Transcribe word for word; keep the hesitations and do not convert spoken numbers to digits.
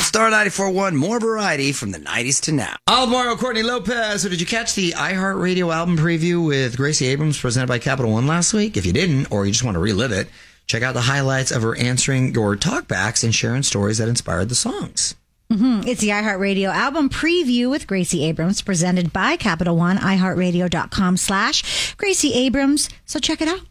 Star ninety-four point one, more variety from the nineties to now. Alvaro Courtney Lopez. So did you catch the iHeartRadio album preview with Gracie Abrams presented by Capital One last week? If you didn't, or you just want to relive it, check out the highlights of her answering your talkbacks and sharing stories that inspired the songs. Mm-hmm. It's the iHeartRadio album preview with Gracie Abrams presented by Capital One, iHeartRadio.com slash Gracie Abrams. So check it out.